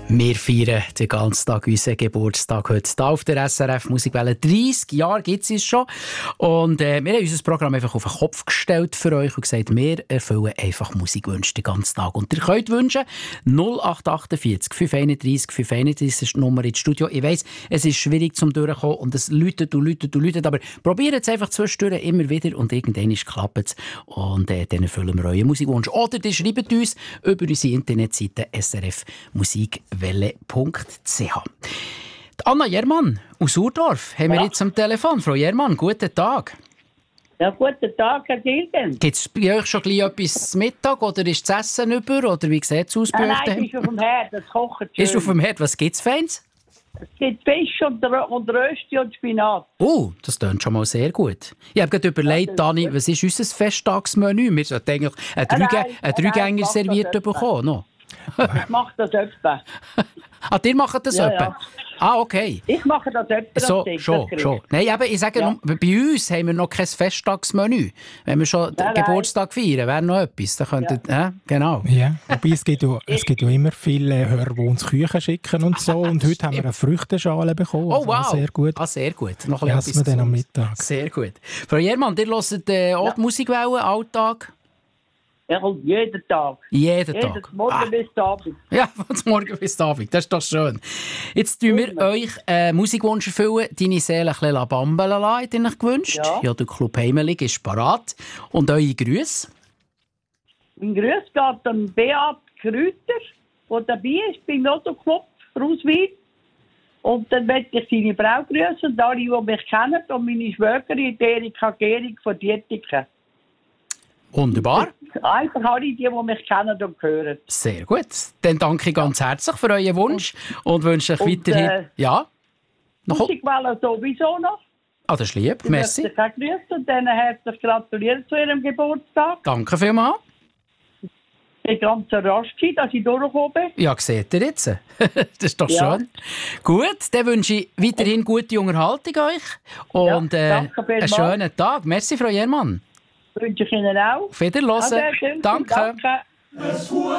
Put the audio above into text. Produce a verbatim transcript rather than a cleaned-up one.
Wir feiern den ganzen Tag unseren Geburtstag heute hier auf der S R F Musikwelle. dreissig Jahre gibt es schon. Und äh, wir haben unser Programm einfach auf den Kopf gestellt für euch und gesagt, wir erfüllen einfach Musikwünsche den ganzen Tag. Und ihr könnt wünschen, null acht achtundvierzig fünf einunddreissig fünf einunddreissig ist die Nummer ins Studio. Ich weiss, es ist schwierig zum Durchkommen und es läutet und läutet und läutet, aber probiert es einfach zwischendurch immer wieder und irgendwann klappt es. Und äh, dann erfüllen wir euren Musikwunsch. Oder ihr schreibt uns über unsere Internetseite s r f musik welle punkt c h. Anna Jermann aus Urdorf haben wir Ja. jetzt am Telefon. Frau Jermann, guten Tag. Ja, guten Tag, Herr Gilden. Gibt es bei euch schon gleich etwas zum Mittag oder ist das Essen über? Oder wie sieht es aus bei Nein, euch? nein, daheim? es ist auf dem Herd, das kocht schön. Ist auf dem Herd. Was gibt es Feins? Es gibt Fisch und, Rö- und Rösti und Spinat. Oh, das klingt schon mal sehr gut. Ich habe gerade überlegt, das ist Dani, gut. was ist unser Festtagsmenü? Wir sollten eigentlich einen Nein, Dreigä- nein, einen nein, Dreigänger mach das serviert etwa. bekommen. No? Ich mache das öfter. Ah, ihr macht das Ja, etwa? ja. Ah, okay. Ich mache das öfter. So, am Tisch, schon, das kriege schon. ich. Nein, aber ich sage, Ja. nur, bei uns haben wir noch kein Festtagsmenü. Wenn wir schon den Nein, nein. Geburtstag feiern, wäre noch etwas. Da könntet, ja. genau. Ja, wobei es gibt ja, es gibt ja immer viele Hörer, die uns Küchen schicken und so. Und heute haben wir eine Früchteschale bekommen. Oh, Also wow. Sehr gut. Ah, sehr gut. Noch ein Ja, bisschen essen wir dann am Gesundes. Mittag. Sehr gut. Frau Jermann, ihr hört äh, auch die Musikwelle, Alltag? Ja, und jeden Tag. Jeden Jeden Tag. Morgen Ah. bis Abend. Ja, von morgen bis Abend. Das ist doch schön. Jetzt tun wir euch einen Musikwunsch erfüllen. Deine Seele ein bisschen bambeln lassen, hätte ich euch gewünscht. Ja. Ja, der Club Heimelig ist parat. Und eure Grüße? Mein Grüß geht an Beat Kräuter, der dabei ist beim Lotto-Club Rauswil. Und dann möchte ich seine Frau grüßen und alle, die mich kennen, und meine Schwägerin, die Erika Gehrig von Dietiken. Wunderbar. Einfach alle, die, die mich kennen und hören. Sehr gut. Dann danke ich ganz herzlich für euren Wunsch und wünsche euch Und, weiterhin... äh, ja? Noch? Musikwelle sowieso noch. Ah, das ist lieb. Ich Merci. möchte dich auch grüßen und dann herzlich gratulieren zu ihrem Geburtstag. Danke vielmals. Ich bin ganz überrascht, dass ich durchgekommen bin. Ja, seht ihr jetzt. Das ist doch Ja. schön. Gut, dann wünsche ich weiterhin gute Unterhaltung euch und Ja, äh, danke einen vielmals. schönen Tag. Merci, Frau Jermann. Wünsche ich Ihnen auch. Auf Wiederhören. Ade, tschüss, Danke. danke. Es fuhr